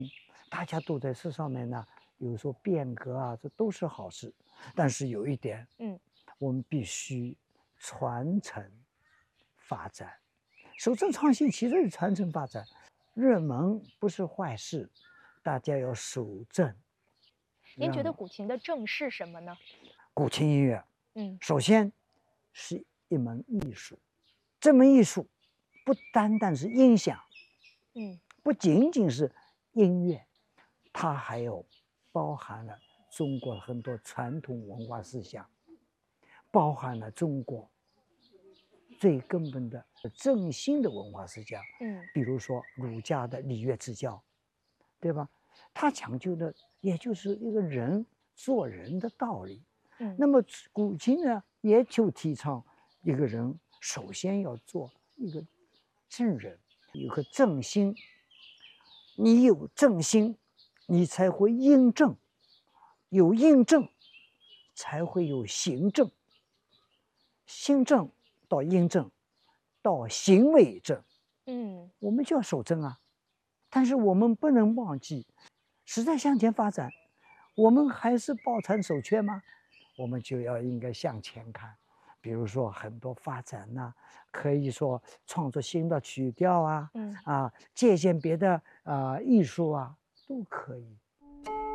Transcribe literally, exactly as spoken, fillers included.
大家都在这上面呢，有说变革啊，这都是好事。但是有一点， 嗯， 我们必须传承发展，守正创新其实是传承发展。热门不是坏事，大家要守正。 您觉得让古琴的正是什么呢？ 古琴音乐， 嗯首先是一门艺术，这门艺术不单单是音响， 嗯不仅仅是音乐，它还有包含了中国很多传统文化思想，包含了中国最根本的正心的文化思想， 嗯比如说儒家的礼乐之教，对吧？它讲究的也就是一个人做人的道理。 嗯那么古今呢，也就提倡一个人首先要做一个正人，有个正心。你有正心，你才会印正，有印正，才会有行正，心正到印正，到行为正， 嗯我们就要守正啊。但是我们不能忘记，时代向前发展，我们还是抱残守缺吗？我们就要应该向前看。比如说很多发展呐、可以说创作新的曲调啊， 嗯。 啊，借鉴别的啊、呃艺术啊，都可以。